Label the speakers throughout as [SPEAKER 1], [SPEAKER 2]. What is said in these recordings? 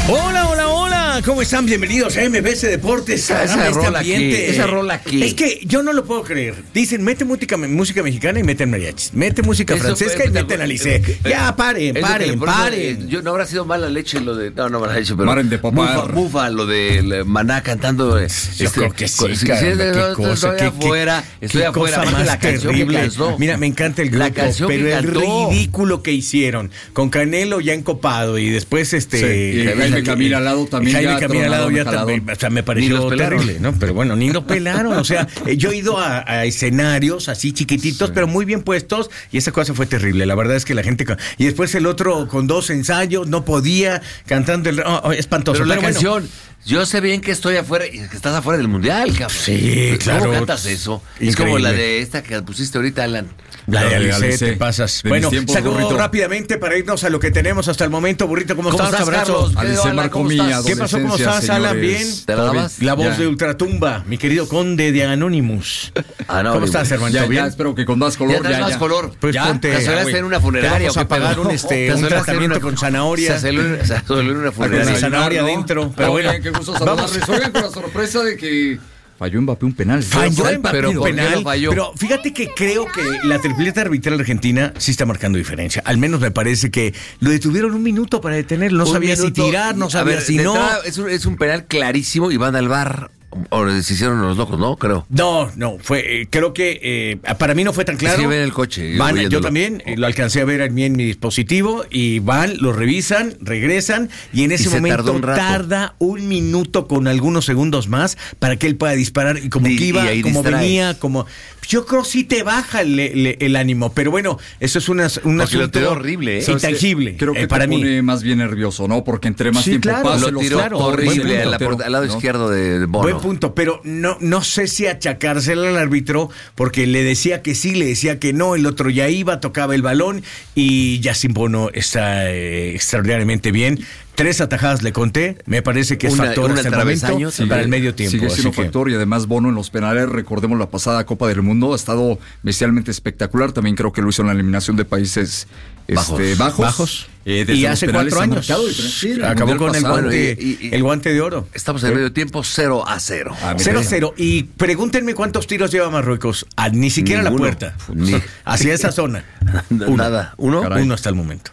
[SPEAKER 1] Hola, hola, hola, ¿cómo están? Bienvenidos a MBS Deportes.
[SPEAKER 2] Esa rola aquí.
[SPEAKER 1] Es que yo no lo puedo creer. Dicen, mete música mexicana y meten mariachis. Mete música francesa y meten Alice. Ya, paren.
[SPEAKER 2] Yo no habrá sido mala leche lo de... No, mala leche, pero...
[SPEAKER 3] Maren de papá.
[SPEAKER 2] Mufa, lo de Maná cantando...
[SPEAKER 1] Yo creo que sí,
[SPEAKER 2] Estoy afuera.
[SPEAKER 1] Más
[SPEAKER 2] La canción
[SPEAKER 1] terrible.
[SPEAKER 2] que cantó.
[SPEAKER 1] Mira, me encanta el grupo, pero el ridículo que hicieron con Canelo ya encopado y después
[SPEAKER 3] Sí, y Jaime Camil al lado también.
[SPEAKER 1] Jaime Camil al lado ya también, o sea, me pareció terrible, ¿no? Pero bueno, ni lo pelaron, o sea, yo he ido a escenarios así chiquititos, pero muy bien puestos, y esa cosa fue terrible. La verdad es que la gente... Y después el otro con 2 ensayos, no podía, cantando espantoso.
[SPEAKER 2] Pero la canción... Yo sé bien que estoy afuera y que estás afuera del mundial, cabrón.
[SPEAKER 1] Sí, claro.
[SPEAKER 2] ¿Cómo cantas eso?
[SPEAKER 1] Increíble.
[SPEAKER 2] Es como la de esta que pusiste ahorita, Alan.
[SPEAKER 1] La de Alice,
[SPEAKER 3] Alice,
[SPEAKER 1] te pasas.
[SPEAKER 3] de
[SPEAKER 1] Bueno,
[SPEAKER 3] mis tiempos,
[SPEAKER 1] saludos
[SPEAKER 3] Burrito.
[SPEAKER 1] rápidamente para irnos a lo que tenemos hasta el momento. Burrito, ¿cómo estás? Abrazo.
[SPEAKER 2] Carlos?
[SPEAKER 3] Alice
[SPEAKER 2] Alan,
[SPEAKER 3] marcó
[SPEAKER 2] ¿cómo
[SPEAKER 3] mi
[SPEAKER 2] estás?
[SPEAKER 1] ¿Qué pasó? ¿Cómo estás, Alan? ¿Bien?
[SPEAKER 2] ¿Te la dabas?
[SPEAKER 1] La voz
[SPEAKER 3] Ya.
[SPEAKER 1] de Ultratumba, mi querido conde de Anonymous. ¿Cómo estás, hermanito? ¿Bien?
[SPEAKER 3] Ya, espero que con más color.
[SPEAKER 2] Ya traes más color.
[SPEAKER 1] Pues
[SPEAKER 2] ¿Ya?
[SPEAKER 1] ponte.
[SPEAKER 2] ¿Casualidad está en una funeraria?
[SPEAKER 1] Te vamos a pagar un tratamiento con zanahoria.
[SPEAKER 2] Se salió en una funeraria.
[SPEAKER 1] Con zanahoria adentro. Pero bueno,
[SPEAKER 3] qué gusto saludarles. Oigan, con la sorpresa de que falló Mbappé un penal.
[SPEAKER 1] Falló Mbappé un
[SPEAKER 2] ¿por qué
[SPEAKER 1] penal,
[SPEAKER 2] lo falló?
[SPEAKER 1] pero fíjate que creo que la tripleta arbitral argentina sí está marcando diferencia. Al menos me parece que lo detuvieron un minuto para detenerlo. No sabía si tirar, no sabía si no.
[SPEAKER 2] Es un penal clarísimo y van al VAR. O se hicieron los locos, ¿no? Creo.
[SPEAKER 1] No, fue, creo que para mí no fue tan claro.
[SPEAKER 2] Sí, ven el coche.
[SPEAKER 1] Yo también lo alcancé a ver en mi dispositivo y van, lo revisan, regresan y en ese momento tarda un minuto con algunos segundos más para que él pueda disparar y como que iba, como venía, como... Yo creo que sí te baja el ánimo, pero bueno, eso es un asunto
[SPEAKER 2] horrible, ¿eh?
[SPEAKER 1] intangible.
[SPEAKER 3] Creo que
[SPEAKER 1] para
[SPEAKER 3] te pone
[SPEAKER 1] mí
[SPEAKER 3] más bien nervioso, ¿no? Porque entre más tiempo pasa,
[SPEAKER 2] lo tiró horrible al lado izquierdo de Bono.
[SPEAKER 1] Buen punto, pero no sé si achacársela al árbitro porque le decía que sí, le decía que no, el otro ya iba, tocaba el balón y Yacine Bono está extraordinariamente bien. 3 atajadas le conté, me parece que es factor hasta el momento para el medio tiempo.
[SPEAKER 3] Sigue siendo factor y además Bono en los penales, recordemos la pasada Copa del Mundo, ha estado bestialmente espectacular, también creo que lo hizo en la eliminación de países bajos.
[SPEAKER 1] Y hace 4 años acabó con el guante de oro.
[SPEAKER 2] Estamos en el medio tiempo 0-0.
[SPEAKER 1] 0-0. Y pregúntenme cuántos tiros lleva Marruecos. Ni siquiera a la puerta. Hacia esa zona.
[SPEAKER 2] Nada. ¿Uno?
[SPEAKER 1] Uno hasta el momento.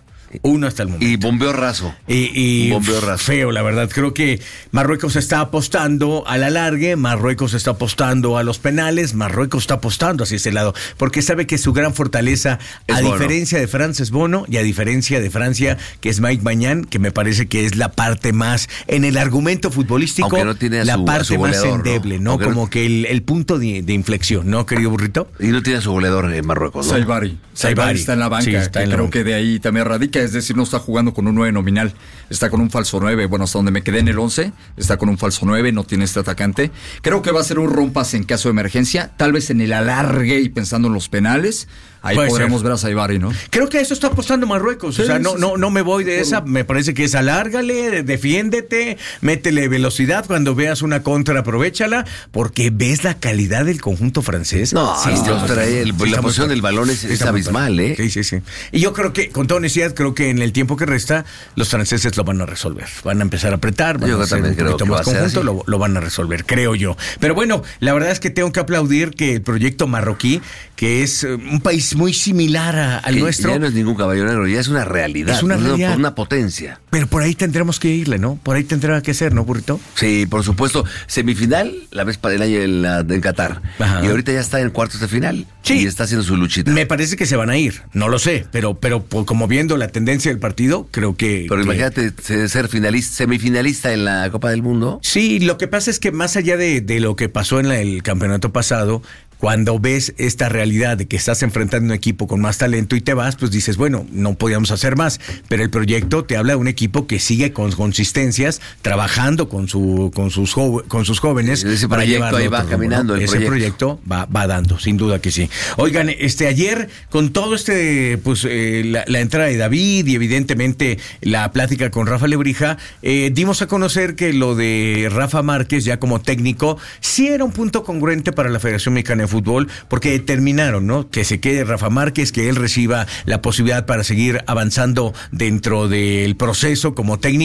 [SPEAKER 2] Y bombeo raso.
[SPEAKER 1] Y bombeo raso. Feo, la verdad. Creo que Marruecos está apostando a la largue, Marruecos está apostando a los penales, Marruecos está apostando hacia ese lado, porque sabe que su gran fortaleza, diferencia de Francia, es Bono, y a diferencia de Francia, que es Mike Maignan, que me parece que es la parte más, en el argumento futbolístico,
[SPEAKER 2] no tiene
[SPEAKER 1] la parte
[SPEAKER 2] goleador,
[SPEAKER 1] más endeble, ¿no? Como que el punto de inflexión, ¿no, querido Burrito?
[SPEAKER 2] Y no tiene a su goleador en Marruecos, ¿no?
[SPEAKER 3] Saibari está en la banca,
[SPEAKER 1] sí,
[SPEAKER 3] creo que de ahí también radica. Es decir, no está jugando con un 9 nominal, está con un falso 9, bueno, hasta donde me quedé en el 11, está con un falso 9, no tiene este atacante. Creo que va a ser un rompas en caso de emergencia, tal vez en el alargue y pensando en los penales, ahí podremos ver a Saibari, ¿no?
[SPEAKER 1] Creo que a eso está apostando Marruecos, o sea, no me voy de esa, me parece que es alárgale, defiéndete, métele velocidad, cuando veas una contra, aprovéchala, porque ves la calidad del conjunto francés.
[SPEAKER 2] La posición del balón es abismal, ¿eh?
[SPEAKER 1] Sí. Y yo creo que, con toda honestidad, creo que en el tiempo que resta, los franceses lo van a resolver. Van a empezar a apretar, van a hacer un poquito más conjunto, lo van a resolver, creo yo. Pero bueno, la verdad es que tengo que aplaudir que el proyecto marroquí, que es un país muy similar al nuestro.
[SPEAKER 2] Ya no es ningún caballo negro, ya es una realidad.
[SPEAKER 1] Es una realidad.
[SPEAKER 2] Una potencia.
[SPEAKER 1] Pero por ahí tendremos que irle, ¿no? Por ahí tendrá que ser, ¿no, Burrito?
[SPEAKER 2] Sí, por supuesto. Semifinal, la vez para el año en Qatar. Ajá. Y ahorita ya está en cuartos de final. Sí. Y está haciendo su luchita.
[SPEAKER 1] Me parece que se van a ir, no lo sé, pero como viendo la tendencia del partido, creo que...
[SPEAKER 2] Pero imagínate ser semifinalista en la Copa del Mundo.
[SPEAKER 1] Sí, lo que pasa es que más allá de lo que pasó en el campeonato pasado, cuando ves esta realidad de que estás enfrentando un equipo con más talento y te vas, pues dices, bueno, no podíamos hacer más, pero el proyecto te habla de un equipo que sigue con consistencias, trabajando con sus jóvenes.
[SPEAKER 2] Ese para proyecto ahí va caminando, ¿no?
[SPEAKER 1] Ese proyecto va dando, sin duda que sí. Oigan, ayer, con todo la entrada de David y evidentemente la plática con Rafa Lebrija, dimos a conocer que lo de Rafa Márquez ya como técnico sí era un punto congruente para la Federación Mexicana de Fútbol, porque determinaron, ¿no?, que se quede Rafa Márquez, que él reciba la posibilidad para seguir avanzando dentro del proceso como técnico.